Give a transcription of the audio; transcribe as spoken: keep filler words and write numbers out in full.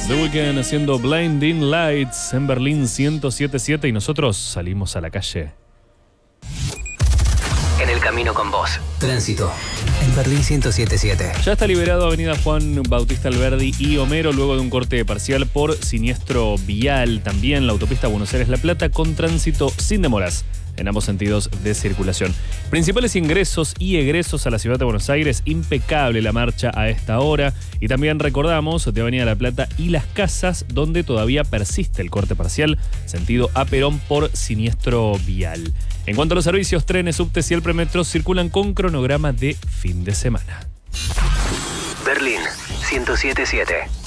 The Weeknd haciendo Blinding Lights en Berlín ciento siete punto siete y nosotros salimos a la calle. En el camino con vos. Tránsito. En Berlín ciento siete punto siete. Ya está liberado Avenida Juan Bautista Alberdi y Homero luego de un corte parcial por siniestro vial. También la autopista Buenos Aires-La Plata con tránsito sin demoras en ambos sentidos de circulación. Principales ingresos y egresos a la ciudad de Buenos Aires, impecable la marcha a esta hora. Y también recordamos de Avenida La Plata y Las Casas, donde todavía persiste el corte parcial, sentido a Perón por siniestro vial. En cuanto a los servicios, trenes, subtes y el premetro circulan con cronograma de fin de semana. Berlín ciento siete punto siete.